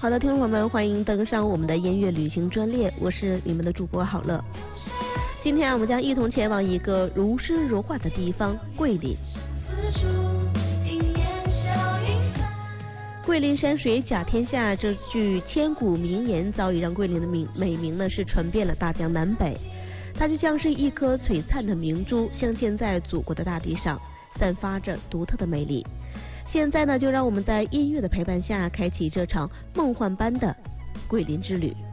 好的，听众朋友们，欢迎登上我们的音乐旅行专列，我是你们的主播好乐。今天我们将一同前往一个如诗如画的地方——桂林。桂林山水甲天下这句千古名言，早已让桂林的美名呢是传遍了大江南北。它就像是一颗璀璨的明珠，镶嵌在祖国的大地上，散发着独特的魅力。现在呢，就让我们在音乐的陪伴下，开启这场梦幻般的桂林之旅。